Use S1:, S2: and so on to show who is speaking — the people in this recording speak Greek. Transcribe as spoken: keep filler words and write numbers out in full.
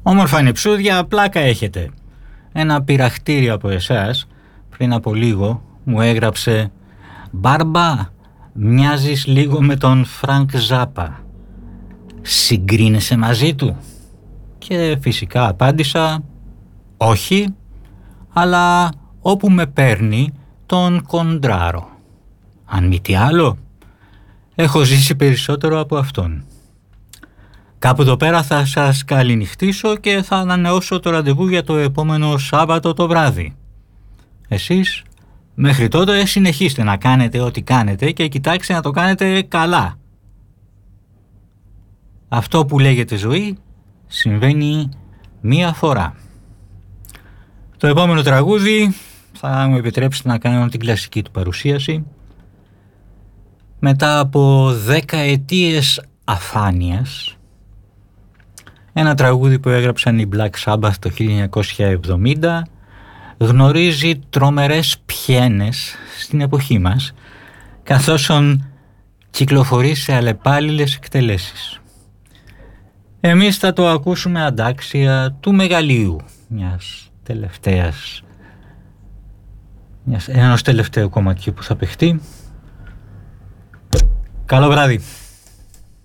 S1: Όμορφα νηψούδια, πλάκα έχετε. Ένα πειραχτήριο από εσάς πριν από λίγο μου έγραψε «Μπάρμπα, μοιάζεις λίγο με τον Φρανκ Ζάπα. Συγκρίνεσαι μαζί του?» Και φυσικά απάντησα «Όχι, αλλά όπου με παίρνει τον κοντράρω. Αν μη τι άλλο, έχω ζήσει περισσότερο από αυτόν». Κάπου εδώ πέρα θα σας καληνυχτήσω και θα ανανεώσω το ραντεβού για το επόμενο Σάββατο το βράδυ. Εσείς μέχρι τότε συνεχίστε να κάνετε ό,τι κάνετε και κοιτάξτε να το κάνετε καλά. Αυτό που λέγεται ζωή συμβαίνει μία φορά. Το επόμενο τραγούδι θα μου επιτρέψετε να κάνω την κλασική του παρουσίαση. Μετά από δέκα ετίες αφάνειας, ένα τραγούδι που έγραψαν οι Black Sabbath το χίλια εννιακόσια εβδομήντα γνωρίζει τρομερές πιένες στην εποχή μας, καθώς κυκλοφορεί σε αλλεπάλληλες εκτελέσεις. Εμείς θα το ακούσουμε αντάξια του μεγαλείου μιας τελευταίας μιας, ενός τελευταίου κομματιού που θα παιχτεί. Καλό βράδυ.